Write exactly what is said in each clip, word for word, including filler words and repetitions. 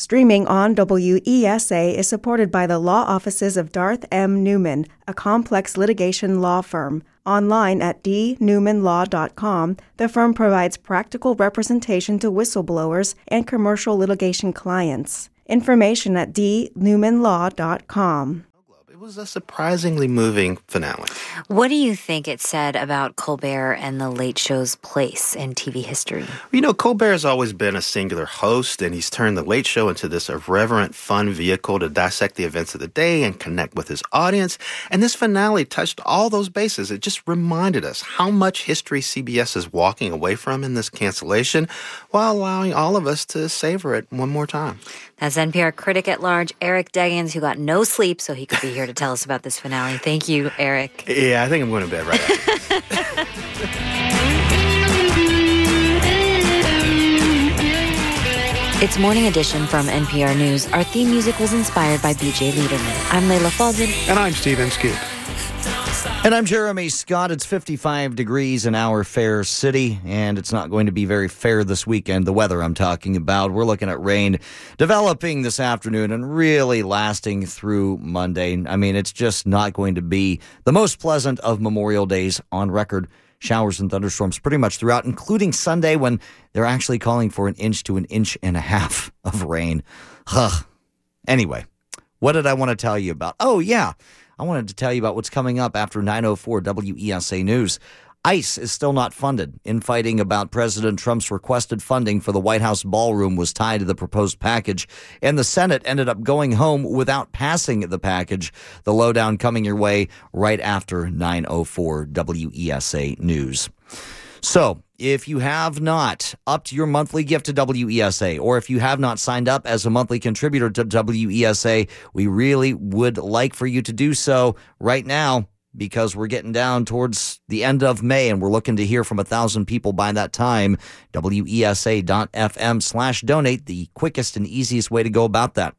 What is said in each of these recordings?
Streaming on W E S A is supported by the law offices of Darth M. Newman, a complex litigation law firm. Online at d newman law dot com, the firm provides practical representation to whistleblowers and commercial litigation clients. Information at d newman law dot com. It was a surprisingly moving finale. What do you think it said about Colbert and The Late Show's place in T V history? You know, Colbert has always been a singular host, and he's turned The Late Show into this irreverent, fun vehicle to dissect the events of the day and connect with his audience. And this finale touched all those bases. It just reminded us how much history C B S is walking away from in this cancellation, while allowing all of us to savor it one more time. That's N P R critic at large, Eric Deggans, who got no sleep so he could be here to tell us about this finale. Thank you, Eric. Yeah, I think I'm going to bed right after. It's Morning Edition from N P R News. Our theme music was inspired by B J Liederman. I'm Layla Falden. And I'm Stephen Scoop. And I'm Jeremy Scott. It's fifty-five degrees in our fair city, and it's not going to be very fair this weekend. The weather I'm talking about, we're looking at rain developing this afternoon and really lasting through Monday. I mean, it's just not going to be the most pleasant of Memorial Days on record. Showers and thunderstorms pretty much throughout, including Sunday when they're actually calling for an inch to an inch and a half of rain. Huh. Anyway, what did I want to tell you about? Oh, yeah. I wanted to tell you about what's coming up after nine oh four W E S A News. ICE is still not funded. Infighting about President Trump's requested funding for the White House ballroom was tied to the proposed package, and the Senate ended up going home without passing the package. The lowdown coming your way right after nine oh four W E S A News. So, if you have not upped your monthly gift to W E S A, or if you have not signed up as a monthly contributor to W E S A, we really would like for you to do so right now, because we're getting down towards the end of May and we're looking to hear from a thousand people by that time. W E S A dot F M slash donate, the quickest and easiest way to go about that.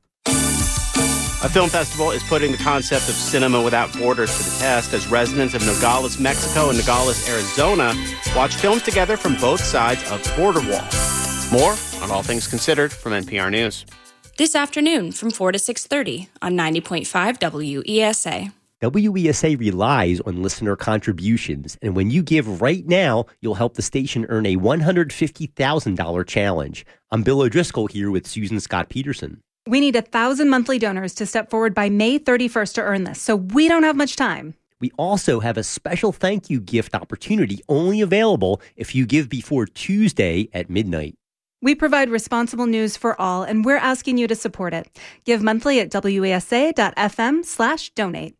A film festival is putting the concept of cinema without borders to the test as residents of Nogales, Mexico and Nogales, Arizona watch films together from both sides of the border wall. More on All Things Considered from N P R News. This afternoon from four to six thirty on ninety point five W E S A. W E S A relies on listener contributions, and when you give right now, you'll help the station earn a one hundred fifty thousand dollars challenge. I'm Bill O'Driscoll here with Susan Scott Peterson. We need a thousand monthly donors to step forward by May thirty-first to earn this, so we don't have much time. We also have a special thank you gift opportunity only available if you give before Tuesday at midnight. We provide responsible news for all, and we're asking you to support it. Give monthly at W E S A dot F M slash donate.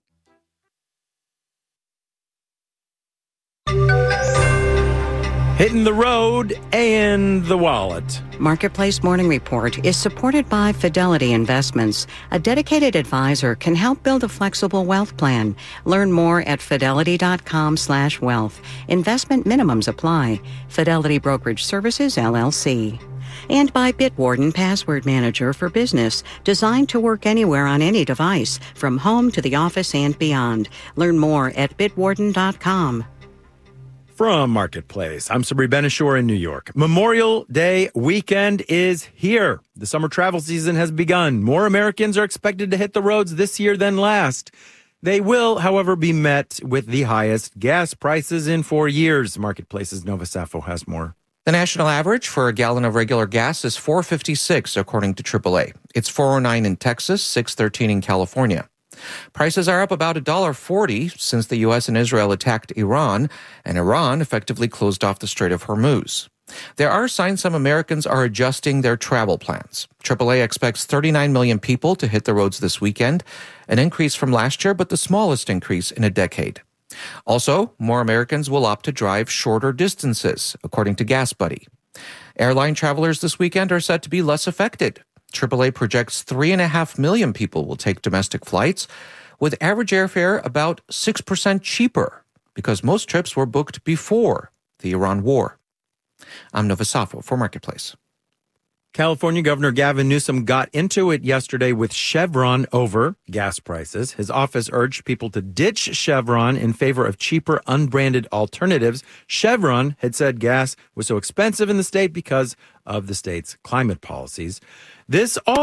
Hitting the road and the wallet. Marketplace Morning Report is supported by Fidelity Investments. A dedicated advisor can help build a flexible wealth plan. Learn more at fidelity dot com slash wealth. Investment minimums apply. Fidelity Brokerage Services, L L C. And by Bitwarden Password Manager for Business, designed to work anywhere on any device, from home to the office and beyond. Learn more at bitwarden dot com. From Marketplace, I'm Sabri Benishore in New York. Memorial Day weekend is here. The summer travel season has begun. More Americans are expected to hit the roads this year than last. They will, however, be met with the highest gas prices in four years. Marketplace's Nova Safo has more. The national average for a gallon of regular gas is four dollars and fifty-six cents, according to triple A. It's four dollars and nine cents in Texas, six dollars and thirteen cents in California. Prices are up about one dollar and forty cents since the U S and Israel attacked Iran, and Iran effectively closed off the Strait of Hormuz. There are signs some Americans are adjusting their travel plans. triple A expects thirty-nine million people to hit the roads this weekend, an increase from last year, but the smallest increase in a decade. Also, more Americans will opt to drive shorter distances, according to GasBuddy. Airline travelers this weekend are set to be less affected. triple A projects three and a half million people will take domestic flights, with average airfare about six percent cheaper, because most trips were booked before the Iran war. I'm Nova Safo for Marketplace. California Governor Gavin Newsom got into it yesterday with Chevron over gas prices. His office urged people to ditch Chevron in favor of cheaper, unbranded alternatives. Chevron had said gas was so expensive in the state because of the state's climate policies. This all